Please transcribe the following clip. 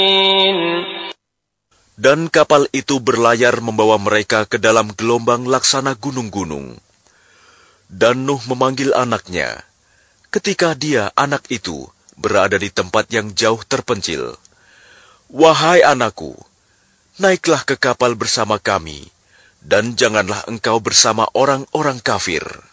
Dan kapal itu berlayar membawa mereka ke dalam gelombang laksana gunung-gunung. Dan Nuh memanggil anaknya, ketika dia, anak itu, berada di tempat yang jauh terpencil. "Wahai anakku, naiklah ke kapal bersama kami, dan janganlah engkau bersama orang-orang kafir."